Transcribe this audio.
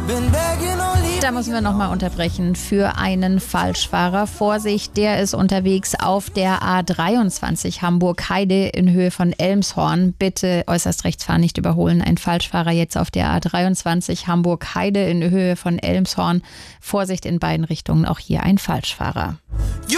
Da müssen wir nochmal unterbrechen für einen Falschfahrer. Vorsicht, der ist unterwegs auf der A23 Hamburg-Heide in Höhe von Elmshorn. Bitte äußerst rechts fahren, nicht überholen. Ein Falschfahrer jetzt auf der A23 Hamburg-Heide in Höhe von Elmshorn. Vorsicht in beiden Richtungen, auch hier ein Falschfahrer.